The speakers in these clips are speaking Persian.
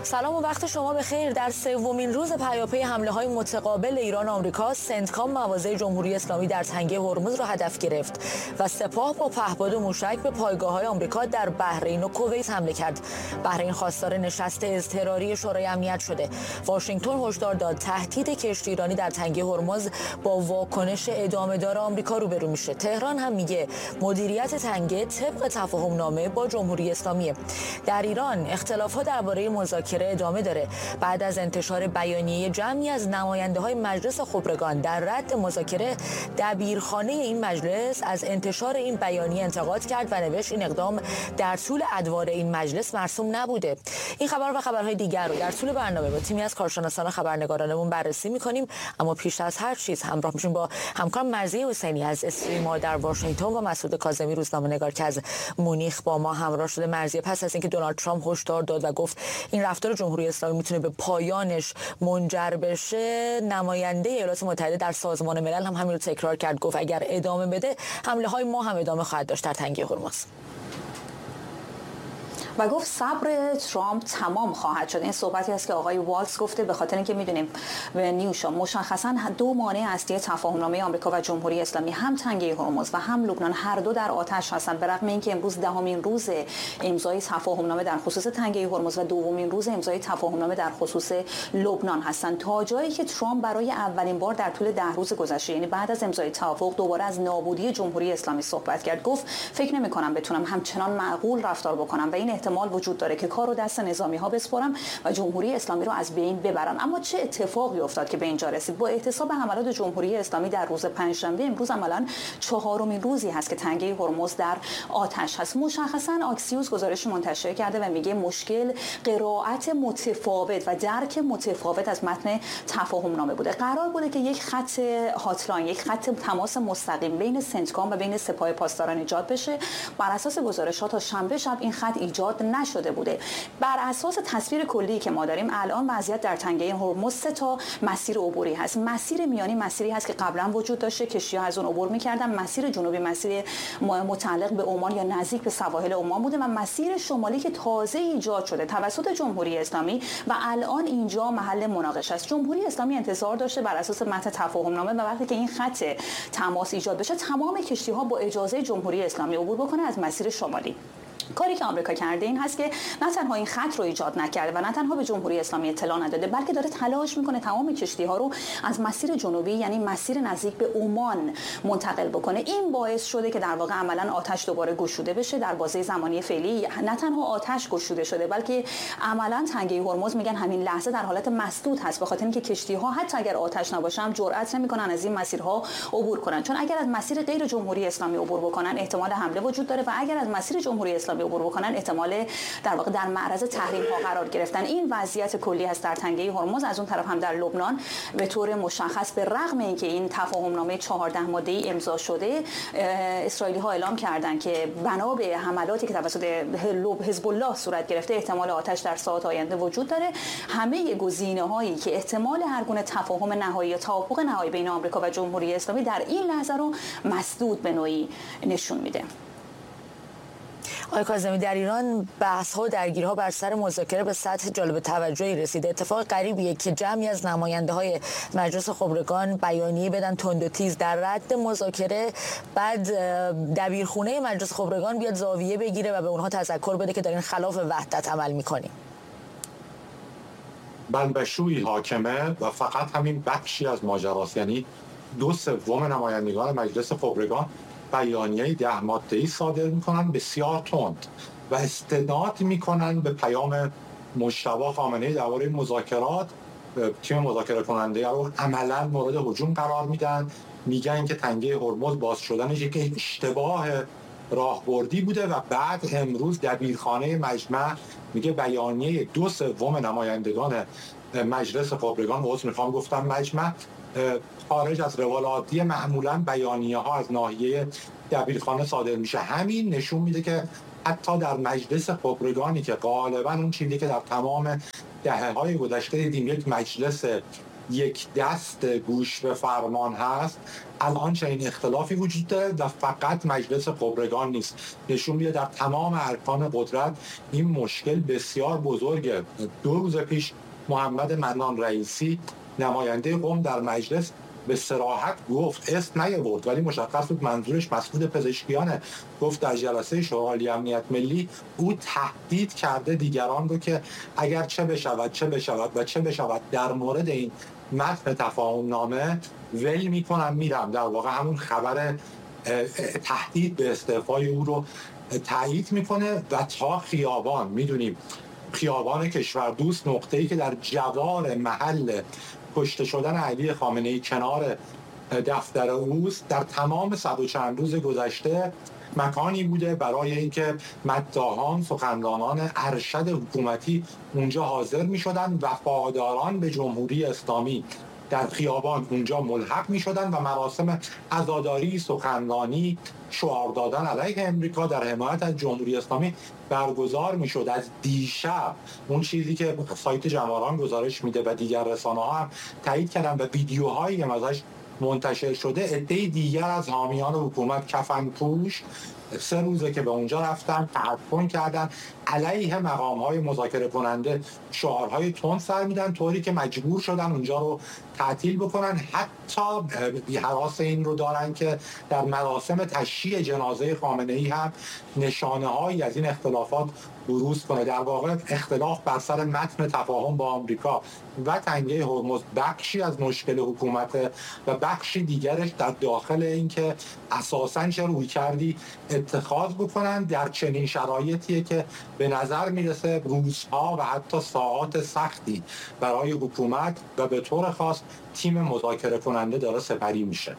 سلام و وقت شما بخیر. در سومین روز پیاپی حمله‌های متقابل ایران و آمریکا، سنتکام مواضع جمهوری اسلامی در تنگه هرمز را هدف گرفت و سپاه با پهپاد و موشک به پایگاه‌های آمریکا در بحرین و کویت حمله کرد. بحرین خواستار نشست اضطراری شورای امنیت شده. واشنگتن هشدار داد تهدید کشتی ایرانی در تنگه هرمز با واکنش ادامه‌دار آمریکا روبرو میشه. تهران هم میگه مدیریت تنگه طبق تفاهم‌نامه با جمهوری اسلامی. در ایران اختلافات درباره مذاکره ادامه داره. بعد از انتشار بیانیه جمعی از نماینده‌های مجلس خبرگان در رد مذاکره، دبیرخانه این مجلس از انتشار این بیانیه انتقاد کرد و نوشت این اقدام در طول ادوار این مجلس مرسوم نبوده. این خبر و خبرهای دیگر رو در طول برنامه با تیمی از کارشناسان و خبرنگارانمون بررسی می‌کنیم، اما پیش از هر چیز همراه میشیم با همکارم مرضیه حسینی از استریم در واشنگتن و مسعود کاظمی روزنامه‌نگار که از مونیخ با ما همراه شده. مرضیه، پس از اینکه دونالد ترامپ هشدار داد و گفت این رفتار جمهوری اسلامی میتونه به پایانش منجر بشه، نماینده ایالات متحده در سازمان ملل هم همین رو تکرار کرد، گفت اگر ادامه بده حمله‌های ما هم ادامه خواهد داشت در تنگه هرمز. و گفت صبر ترامپ تمام خواهد شد. این صحبتی است که آقای والتز گفته، به خاطر اینکه میدونیم به نیوشا مشخصا دو مانع اصلی تفاهم‌نامه آمریکا و جمهوری اسلامی، هم تنگه هرمز و هم لبنان، هر دو در آتش هستند. به رغم اینکه امروز دهمین روز امضای تفاهم‌نامه در خصوص تنگه هرمز و دومین روز امضای تفاهم‌نامه در خصوص لبنان هستند، تا جایی که ترامپ برای اولین بار در طول 10 روز گذشته، یعنی بعد از امضای توافق، دوباره از نابودی جمهوری اسلامی صحبت کرد. گفت فکر نمی‌کنم بتونم همچنان معقول رفتار بکنم و این احتمال وجود داره که کارو دست نظامی‌ها بسپارم و جمهوری اسلامی رو از بین ببرن. اما چه اتفاقی افتاد که به اینجا رسید؟ با احتساب حملات جمهوری اسلامی در روز پنجشنبه، امروز عملاً چهارمین روزی هست که تنگه هرمز در آتش هست. مشخصاً آکسیوس گزارش منتشر کرده و میگه مشکل قرائت متفاوت و درک متفاوت از متن تفاهم‌نامه بوده. قرار بوده که یک خط هاتلاین، یک خط تماس مستقیم بین سنتکام و بین سپاه پاسداران ایجاد بشه. بر اساس گزارش‌ها تا شنبه شب این خط ایجاد نشده بوده. بر اساس تصویر کلی که ما داریم الان وضعیت در تنگه هرمز 3 تا مسیر عبوری هست. مسیر میانی مسیری هست که قبلا وجود داشته، کشتی‌ها از اون عبور می‌کردن. مسیر جنوبی مسیر متعلق به عمان یا نزدیک به سواحل عمان بوده و مسیر شمالی که تازه ایجاد شده توسط جمهوری اسلامی و الان اینجا محل مناقشه است. جمهوری اسلامی انتظار داشته بر اساس متن تفاهم‌نامه و وقتی که این خط تماس ایجاد بشه، تمام کشتی‌ها با اجازه جمهوری اسلامی عبور بکنه از مسیر شمالی. کاری که آمریکا کرده این هست که نه تنها این خط رو ایجاد نکرده و نه تنها به جمهوری اسلامی اطلاع نداده، بلکه داره تلاش میکنه تمام کشتی‌ها رو از مسیر جنوبی، یعنی مسیر نزدیک به عمان، منتقل بکنه. این باعث شده که در واقع عملاً آتش دوباره گشوده بشه. در بازه زمانی فعلی نه تنها آتش گشوده شده، بلکه عملاً تنگه هرمز میگن همین لحظه در حالت مسدود هست، به خاطر اینکه کشتی‌ها حتی اگر آتش نباشن جرئت نمیکنن از این مسیرها عبور کنن، چون اگر از مسیر غیر جمهوری اسلامی عبور بکنن احتمال حمله وجود داره و اگر از مسیر جمهوری اسلامی عبور بکنن احتمال در واقع در معرض تحریم ها قرار گرفتن. این وضعیت کلی هست در تنگه هرمز. از اون طرف هم در لبنان به طور مشخص به رغم اینکه این تفاهم‌نامه 14 ماده‌ای امضا شده، اسرائیلی ها اعلام کردند که بنا به حملاتی که توسط حزب الله صورت گرفته احتمال آتش در ساعات آینده وجود داره. همه گزینه‌هایی که احتمال هر گونه تفاهم نهایی یا توافق نهایی بین آمریکا و جمهوری اسلامی در این لحظه رو مسدود به نوعی نشون میده. آقای کاظمی، در ایران بحث‌ها و درگیری‌ها بر سر مذاکره به سطح جالب توجهی رسیده. اتفاق غریبیه که جمعی از نماینده‌های مجلس خبرگان بیانیه بدن تند و تیز در رد مذاکره، بعد دبیرخونه مجلس خبرگان بیاد زاویه بگیره و به اونها تذکر بده که دارین خلاف وحدت عمل می‌کنین. بلبشویی حاکمه و فقط همین بخشی از ماجراست. یعنی 2/3 نمایندگان مجلس خبرگان بیانیه 10 ماده‌ای صادر میکنن بسیار تند و استناد میکنن به پیام مجتبی خامنه‌ای درباره مذاکرات. تیم مذاکره کننده رو عملا مورد هجوم قرار میدن، میگن که تنگه هرمز باز شدنش یک اشتباه راهبردی بوده و بعد امروز دبیرخانه مجمع میگه بیانیه 2/3 نمایندگان مجلس خبرگان، گفتم مجمع، خارج از روال عادی. معمولا بیانیه ها از ناحیه دبیرخانه صادر میشه. همین نشون میده که حتی در مجلس خبرگانی که غالبا اون چیزی که در تمام دهه‌های گذشته دیدیم یک مجلس یک دست گوش به فرمان هست، الان چنین اختلافی وجود داره و فقط مجلس خبرگان نیست. نشون میده در تمام ارکان قدرت این مشکل بسیار بزرگه. 2 روز پیش محمد منان رئیسی نماینده قم در مجلس به صراحت گفت، اسم نیاورد ولی مشخص بود منظورش مسئول پزشکیانه، گفت در جلسه شورای امنیت ملی او تهدید کرده دیگران رو که اگر چه بشود در مورد این متن تفاهم نامه ول میکنم میرم. در واقع همون خبر تهدید به استعفای او رو تایید میکنه و تا خیابان، میدونیم خیابان کشوردوست نقطه‌ای که در جوار محل کشته شدن علی خامنه‌ای کنار دفتر اوست، در تمام 100 و چند روز گذشته مکانی بوده برای اینکه مداحان، سخنرانان ارشد حکومتی اونجا حاضر می‌شدن، وفاداران به جمهوری اسلامی در خیابان اونجا ملحق می‌شدن و مراسم عزاداری، سخنرانی، شعار دادن علیه امریکا در حمایت از جمهوری اسلامی برگزار میشد. از دیشب اون چیزی که سایت جماران گزارش میده و دیگر رسانه‌ها هم تایید کردن و ویدیوهایی که ازش منتشر شده، عده دیگر از حامیان حکومت کفن پوش 3 روزه که به اونجا رفتن، تعفن کردن، علیه مقام‌های مذاکره کننده شعارهای تند سر میدن، طوری که مجبور شدن اونجا رو تعطیل بکنن. حتی هراس این رو دارن که در مراسم تشییع جنازه خامنه‌ای هم نشانه‌هایی از این اختلافات بروز کنه. در واقع اختلاف بر سر متن تفاهم با آمریکا و تنگه هرمز بخشی از مشکل حکومت و بخشی دیگرش در داخل این که اساساً چه رویکردی اتخاذ بکنن در چنین شرایطیه که به نظر میرسه روزها و حتی ساعات سختی برای حکومت و به طور خاص تیم مذاکره کننده داره سپری میشه.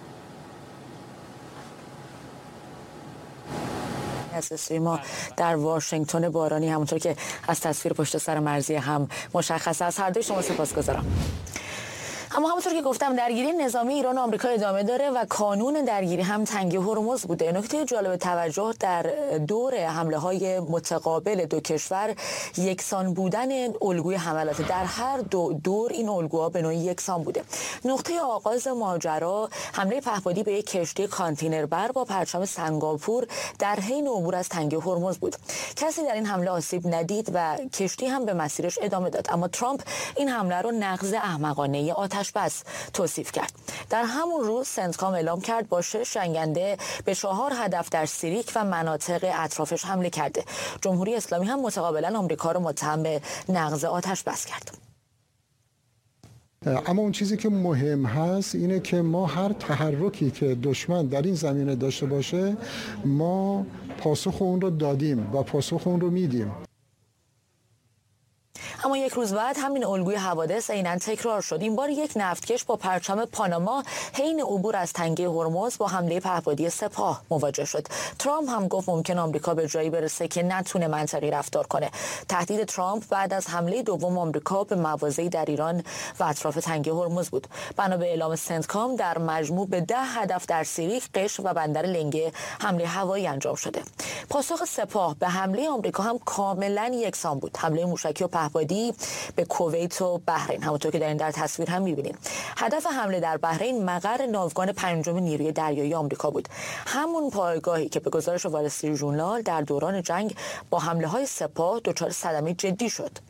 اساسی ما در واشنگتن بارانی، همونطور که از تصویر پشت سر مرزی هم مشخص است. هر دوی شما سپاسگزارم. اما همونطور که گفتم درگیری نظامی ایران و آمریکا ادامه داره و کانون درگیری هم تنگه هرمز بوده. نکته جالب توجه در دور حمله‌های متقابل دو کشور یکسان بودن الگوی حملات. در هر دور این الگوها به نوعی یکسان بوده. نقطه آغاز ماجرا حمله پهپادی به یک کشتی کانتینربر با پرچم سنگاپور در حین عبور از تنگه هرمز بود. کسی در این حمله آسیب ندید و کشتی هم به مسیرش ادامه داد. اما ترامپ این حمله رو نقض احمقانه آتش‌بس توصیف کرد. در همون روز سنتکام اعلام کرد با 6 جنگنده به 4 هدف در سیریک و مناطق اطرافش حمله کرده. جمهوری اسلامی هم متقابلا آمریکا رو متهم به نقض آتش‌بس کرد. اما اون چیزی که مهم هست اینه که ما هر تحرکی که دشمن در این زمینه داشته باشه ما پاسخ اون رو دادیم و پاسخ اون رو میدیم. اما یک روز بعد همین الگوی حوادث عیناً تکرار شد. این بار یک نفتکش با پرچم پاناما حین عبور از تنگه هرمز با حمله پهپادی سپاه مواجه شد. ترامپ هم گفت ممکن آمریکا به جایی برسه که نتونه منطقی رفتار کنه. تهدید ترامپ بعد از حمله دوم آمریکا به مواضعی در ایران و اطراف تنگه هرمز بود. بنا به اعلام سنتکام در مجموع به 10 هدف در سیریک، قشم و بندر لنگه حمله هوایی انجام شده. پاسخ سپاه به حمله آمریکا هم کاملاً یکسان بود. حمله موشکی و پهپادی به کویت و بحرین، همونطور که در تصویر هم می‌بینید. هدف حمله در بحرین مقر ناوگان 5 نیروی دریایی آمریکا بود. همون پایگاهی که به گزارش وال استریت ژورنال در دوران جنگ با حمله‌های سپاه دچار صدمه جدی شد.